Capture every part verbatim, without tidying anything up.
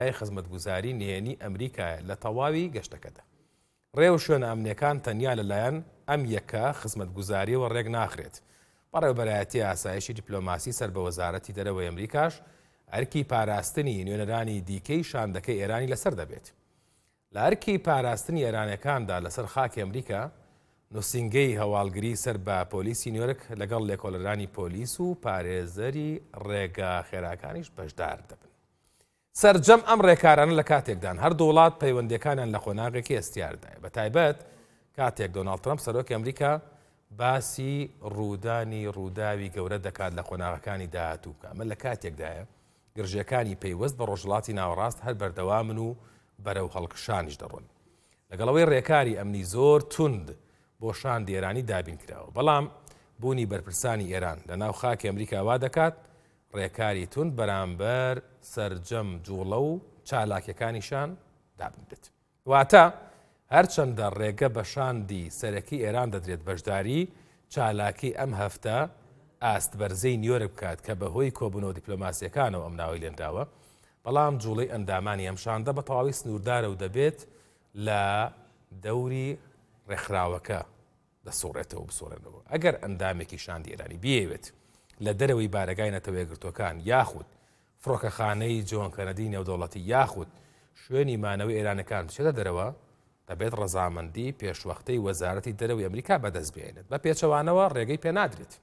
خزمەتگوزاری نهێنی ئەمریکایە لە تەواوی گەشتەکەدا. ڕێو شوێنە ئەمنیەکان تەنیا لەلایەن ئەم یەکە خزمەتگوزاریەوە ڕێک ناخرێت. بەڕێوەبەرایەتی ئاسایشی دیپلۆماسی سەر بە وەزارەتی دەرەوەی ئەمریکاش ئەرکی پاراستنی نوێنەرانی دیکەی شاندەکەی ئێرانی لەسەر دەبێت. لە ئەرکی پاراستنی ئێرانەکاندا لەسەر خاکی ئەمریکا نووسینگەی هەواڵگری سەر بە پۆلیسی نیویۆرک لەگەڵ لێکۆڵەرانی پۆلیس و پارێزەری ڕێگا خێراکانیش بەشدار دەبن. سەرجەم ئەم ڕێکارانە لە کاتێکدان هەردوو وڵات پەیوەندیەکانیان لە خۆناغێکی ئەستیاردایە، بە تایبەت کاتێک دۆناڵد ترەمپ سەرۆکی ئەمریکا باسی ڕوودانی ڕووداوی گەورە دەکات لە خۆناغەکانی داهاتوو بکە. ئەمە لە کاتێکدایە گرژیەکانی پەیوەست بە ڕۆژهەڵاتی ناوەڕاست هەر بەردەوامن و بەرەو هەڵکشانیش دەڕۆن. لەگەڵەوەی ڕێکاری ئەمنی زۆر توند بۆ شاندی ئێرانی دابین کراوە، بەڵام بوونی بەرپرسانی ئێران لە ناو خاکی ئەمریکا وا دەکات ڕێکاری توند بەرامبەر سەرجەم جوڵە و چالاکیەکانیشان دابنێت. واتە هەرچەندە ڕێگە بە شاندی سەرەکی ئێران دەدرێت بەشداری چالاکی ئەم هەفتە ئاستبەرزەی نیویۆرک بکات کە بەهۆی کۆبوونەوە دیپلۆماسیەکانەوە ئەم ناوی لێنراوە، بەڵام جوڵەی ئەندامانی ئەم شاندە بە تەواوی سنووردارە و دەبێت لە دەوری ڕێکخراوەکە دەسوڕێتەوە بسۆڕێنەوە. ئەگەر ئەندامێکی شاندی ئێرانی بێوێت لە دەرەوەی بارەگای نەتەوەیەگرتوەکان یاخود فڕۆکەخانەی جۆن کەنەدی نێودەوڵەتی یاخود شوێنی مانەوەی ئێرانەکان بچێتە دەرەوە، دەبێت ڕەزامەندی پێشوەختەی وەزارەتی دەرەوەی ئەمریکا بەدەست بێنێت. بە پێچەوانەوە ڕێگەی پێنادرێت.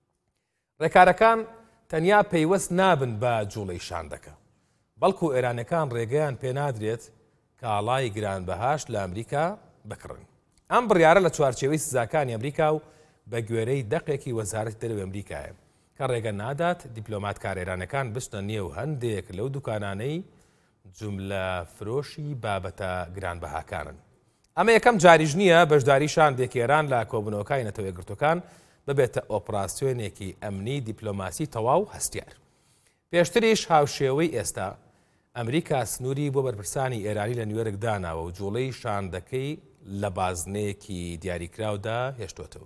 ڕێکارەکان تەنیا پەیوەست نابن بە جوڵەی شاندەکە، بەڵکو ئێرانەکان ڕێگەیان پێنادرێت کاڵای گرانبەهاش لە ئەمریکا بکڕن. ئەم بڕیارە لە چوارچێوەی سزاکانی ئەمریکا و بە گوێرەی دەقێکی وەزارەتی دەرەوەی ئەمریکایە کە ڕێگە نادات دیپلۆماتکار ئێرانەکان بچنە نێو هەندێک لەو دوکانانەی جوملە فرۆشی بابەتە گرانبەهاکانن. ئەمە یەکەم جاریش نییە بەشداری شاندێکی ئێران لە کۆبوونەوەکانی نەتەوەیەکگرتوەکان ببێتە ئۆپراسیۆنێکی ئەمنی دیپلۆماسی تەواو هەستیار. پێشتریش هاوشێوەی ئێستا ئەمریکا سنووری بۆ بەرپرسانی ئێرانی لە نیویۆرک داناوە و جوڵەی شاندەکەی لە بازنەیەکی دیاریکراودا هێشتوتەوە.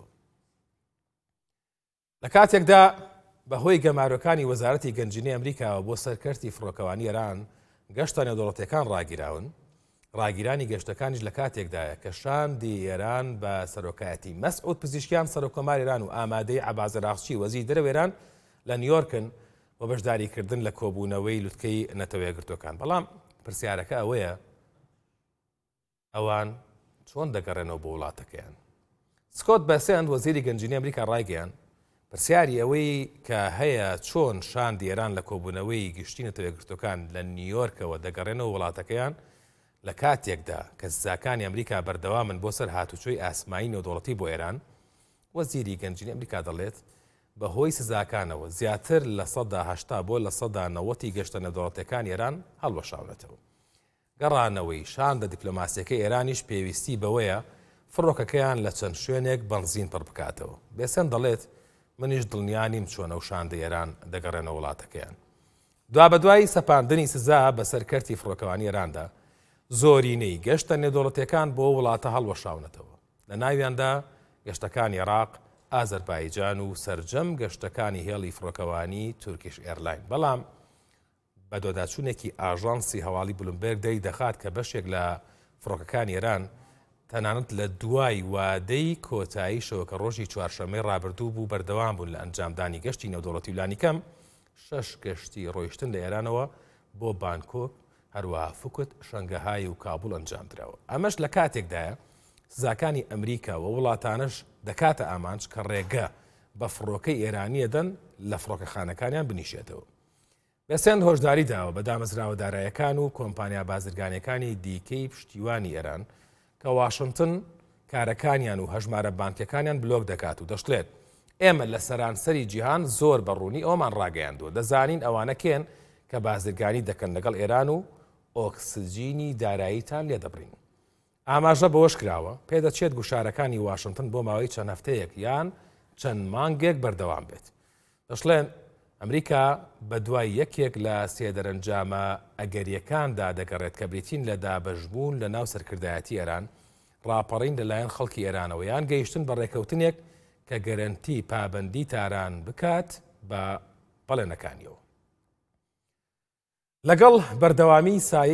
لە کاتێکدا بەهۆی گەمارۆکانی وەزارەتی گەنجینەی ئەمریکاوە بۆ سەرکەرتی فڕۆکەوانی ئێران گەشتە نێودەوڵەتیەکان ڕاگیراون، ڕاگیرانی گەشتەکانیش لە کاتێکدایە کە شاندی ئێران بە سەرۆکایەتی مەسعود پزیشکیان سەرۆکۆماری ئێران و ئامادەی عەباس ئاراغچی وەزیری دەرەوەی ئێران لە نیویۆرکن بۆ بەشداریکردن لە کۆبوونەوەی لوتکەی نەتەوەیەکگرتوەکان. بەڵام پرسیارەکە ئەوەیە ئەوان چۆن دەگەڕێنەوە بۆ وڵاتەکەیان. سکۆت بەسێند وەزیری گەنجینەی ئەمریکا ڕایگەیان پرسیاری ئەوەی کە هەیە چۆن شاندی ئێران لە کۆبوونەوەی گشتی نەتەوەیەکگرتوەکان لە نیویۆرکەوە دەگەڕێنەوە وڵاتەکەیان لە کاتێکدا کە سزاکانی ئەمریکا بەردەوامن بۆ سەر هاتوچۆی ئاسمایی نێودەوڵەتی بۆ ئێران، وەزیری گەنجینەی ئەمریکا دەڵێت بەهۆی سزاکانەوە زیاتر لە سەدا هەشتا بۆ لە سەدا نەوەتی گەشتە نێودەوڵەتیەکانی ئێران هەڵوەشاونەتەوە. گەڕانەوەی شاندە دیپلۆماسیەکەی ئێرانیش پێویستی بەوەیە فڕۆکەکەیان لە چەند شوێنێک بەنزین پڕ بکاتەوە. بێسەن دەڵێت منیش دڵنیانیم چۆنە و شاندە ئێران دەگەڕێنە وڵاتەکەیان. دوا بە دوای سەپاندنی سزا بە سەرکەرتی فڕۆکەوانی ئێراندا زۆرینەی گەشتە نێودەوڵەتیەکان بۆ وڵاتە هەڵوەشاونەتەوە. لە ناویاندا گەشتەکانی عێراق، ئازەربایجان و سەرجەم گەشتەکانی هێڵی فڕۆکەوانی تورکیش ئێرلاین. بەڵام بە دۆداچوونێکی ئاژانسی هەواڵی بلومبێرگ دەی دەخات کە بەشێک لە فڕۆکەکانی ئێران تەنانەت لە دوای وادەی کۆتایی شەوە کە ڕۆژی چوارشەممەی ڕابردوو بوو بەردەوام بوون لە ئەنجامدانی گەشتی نێودەوڵەتی ولانی کەم شەش گەشتی ڕۆیشتن لە ئێرانەوە بۆ بانکۆک، هەروەها فوکت، شەنگەهای و کابوڵ ئەنجام درراوە. ئەمەش لە کاتێکدایە سزاکانی ئەمریکا و وڵاتانش دەکاتە ئامانج کە ڕێگە بە فڕۆکەی ئێرانی دەن لە فڕۆکەخانەکانیان بنیشێتەوە. بەسێند هۆشداری داوە بە دامەزراوە دارایەکان و کۆمپانیا بازرگانیەکانی دیکەی پشتیوانی ئێران کە واشنگتن کارەکانیان و هەژمارە بانکەکانیان بلۆک دەکات و دەشتێت ئێمە لە سەرانسەری جیهان زۆر بەڕوونی ئەومان ڕاگەیاندووە، دەزانین ئەوانە کێن کە بازرگانی دەکەن لەگەڵ ئێران و ئۆکسجینی داراییتان لێ دەبڕین. ئاماژە بەوەش کراوە پێدەچێت گوشارەکانی واشنگتن بۆ ماوەی چەند هەفتەیەک یان چەند مانگێک بەردەوام بێت. دەشڵێن ئەمریکا بە دوای یەکێک لە سێ دەرەنجامە ئەگەریەکاندا دەگەڕێت کە بریتین لە دابەشبوون لە ناو سەرکردایەتی ئێران ڕاپەڕین لەلایەن خەڵکی ئێرانەوە یان گەیشتن بە ڕێکەوتنێک کە گەرەنتی پابەندی تاران بکات بە بەڵێنەکانیەوە. لەگەڵ بەردەوامی سایە